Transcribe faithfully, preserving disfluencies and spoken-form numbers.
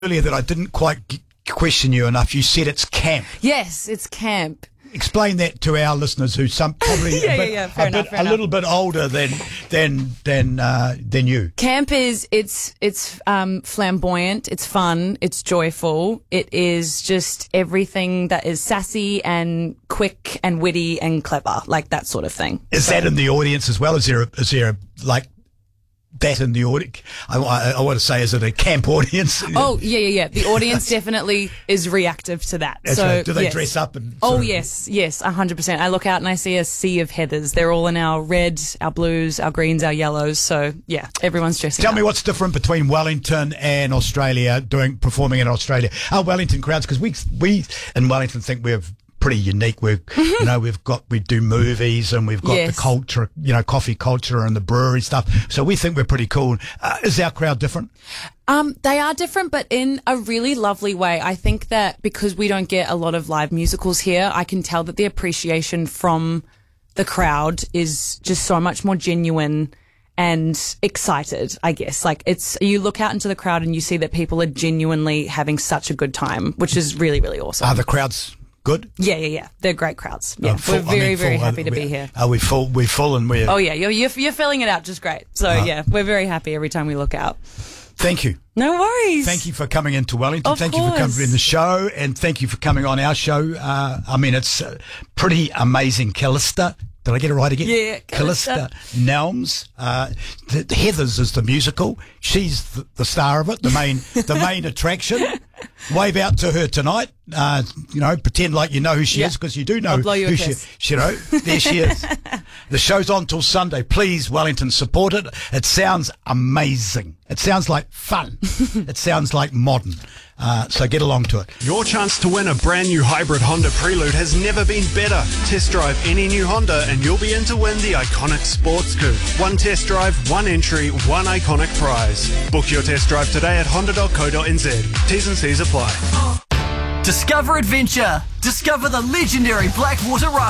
earlier that I didn't quite g- question you enough. You said it's camp. Yes, it's camp. Explain that to our listeners who some probably yeah, a, bit, yeah, yeah. Fair a, enough, bit, fair a enough. little bit older than than than uh, than you. Camp is it's it's um, flamboyant, it's fun, it's joyful. It is just everything that is sassy and quick and witty and clever, like that sort of thing. Is So- that in the audience as well? Is there a, is there a, like that in the audience? I, I, I want to say, is it a camp audience? Oh yeah, yeah, yeah. The audience definitely is reactive to that. That's so right. Do they yes. dress up? And Oh sort of- yes, yes, a hundred percent. I look out and I see a sea of heathers. They're all in our red, our blues, our greens, our yellows. So yeah, everyone's dressing Tell up. me what's different between Wellington and Australia, doing performing in Australia. Our Wellington crowds, because we we in Wellington think we're pretty unique. We've you know we've got we do movies and we've got Yes. the culture, you know, coffee culture and the brewery stuff. So we think we're pretty cool. Uh, is our crowd different? Um, they are different, but in a really lovely way. I think that because we don't get a lot of live musicals here, I can tell that the appreciation from the crowd is just so much more genuine and excited, I guess. Like it's, you look out into the crowd and you see that people are genuinely having such a good time, which is really, really awesome. Are the crowds good? Yeah, yeah, yeah. They're great crowds. Yeah, Uh, full- we're I very, mean, very full. happy to Are be we- here. Are we full? We're full and we're. Oh yeah, you're, you're, you're filling it out just great. So Uh, yeah, we're very happy every time we look out. Thank you. No worries. Thank you for coming into Wellington. Of thank you for coming course. in the show, and thank you for coming on our show. Uh, I mean, it's uh, pretty amazing. Callista, did I get it right again? Yeah, Callista, Callista. Nelms. Uh, the, the Heathers is the musical. She's the, the star of it, the main, the main attraction. Wave out to her tonight. Uh, you know, pretend like you know who she Yeah. is, because you do know I'll blow you a who she, kiss. she. You know, there she is. The show's on till Sunday. Please, Wellington, support it. It sounds amazing. It sounds like fun. It sounds like modern. Uh, so get along to it. Your chance to win a brand new hybrid Honda Prelude has never been better. Test drive any new Honda and you'll be in to win the iconic Sports Coupe. One test drive, one entry, one iconic prize. Book your test drive today at honda dot co dot n z. T's and C's apply. Discover adventure. Discover the legendary Blackwater Raft.